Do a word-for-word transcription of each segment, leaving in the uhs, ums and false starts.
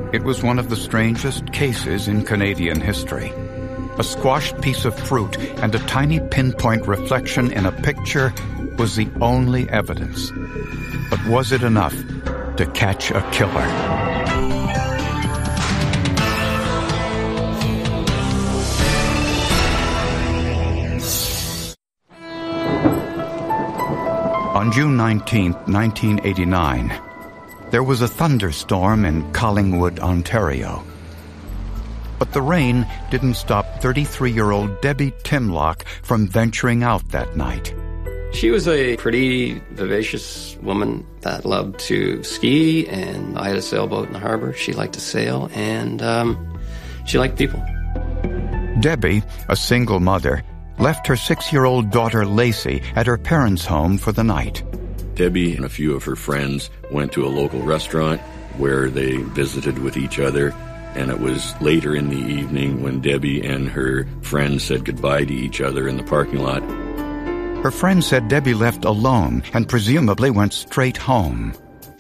It was one of the strangest cases in Canadian history. A squashed piece of fruit and a tiny pinpoint reflection in a picture was the only evidence. But was it enough to catch a killer? On June nineteenth, nineteen eighty-nine, there was a thunderstorm in Collingwood, Ontario. But the rain didn't stop thirty-three-year-old Debbie Timlock from venturing out that night. She was a pretty vivacious woman that loved to ski, and I had a sailboat in the harbor. She liked to sail, and um, she liked people. Debbie, a single mother, left her six-year-old daughter Lacey at her parents' home for the night. Debbie and a few of her friends went to a local restaurant where they visited with each other, and it was later in the evening when Debbie and her friends said goodbye to each other in the parking lot. Her friend said Debbie left alone and presumably went straight home.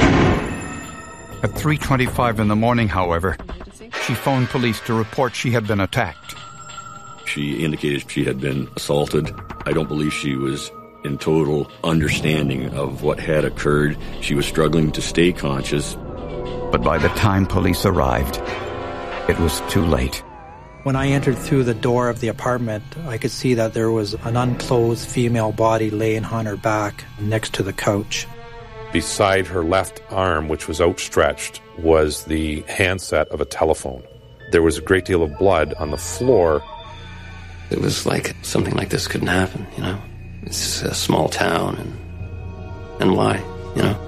At three twenty-five in the morning, however, she phoned police to report she had been attacked. She indicated she had been assaulted. I don't believe she was in total understanding of what had occurred. She was struggling to stay conscious. But by the time police arrived, it was too late. When I entered through the door of the apartment, I could see that there was an unclothed female body laying on her back next to the couch. Beside her left arm, which was outstretched, was the handset of a telephone. There was a great deal of blood on the floor. It was like something like this couldn't happen, you know. It's a small town, and and why, you know?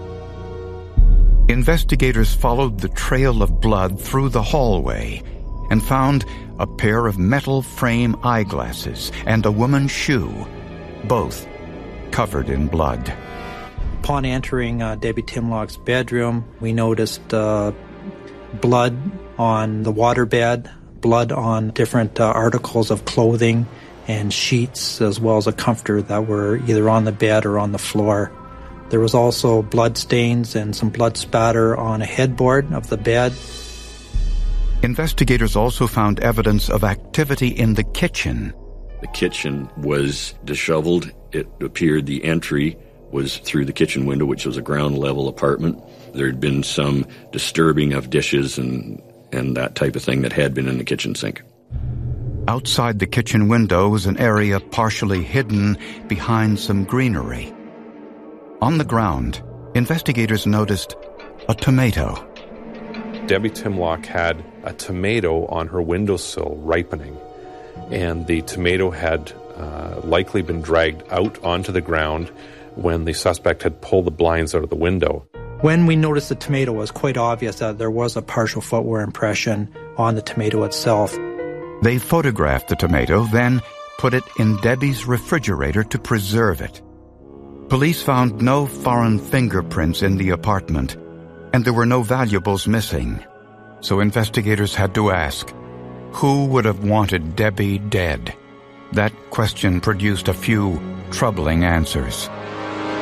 Investigators followed the trail of blood through the hallway and found a pair of metal frame eyeglasses and a woman's shoe, both covered in blood. Upon entering uh, Debbie Timlock's bedroom, we noticed uh, blood on the waterbed, blood on different uh, articles of clothing and sheets, as well as a comforter that were either on the bed or on the floor. There was also blood stains and some blood spatter on a headboard of the bed. Investigators also found evidence of activity in the kitchen. The kitchen was disheveled. It appeared the entry was through the kitchen window, which was a ground-level apartment. There had been some disturbing of dishes and, and that type of thing that had been in the kitchen sink. Outside the kitchen window was an area partially hidden behind some greenery. On the ground, investigators noticed a tomato. Debbie Timlock had a tomato on her windowsill ripening, and the tomato had uh, likely been dragged out onto the ground when the suspect had pulled the blinds out of the window. When we noticed the tomato, it was quite obvious that there was a partial footwear impression on the tomato itself. They photographed the tomato, then put it in Debbie's refrigerator to preserve it. Police found no foreign fingerprints in the apartment, and there were no valuables missing. So investigators had to ask, who would have wanted Debbie dead? That question produced a few troubling answers.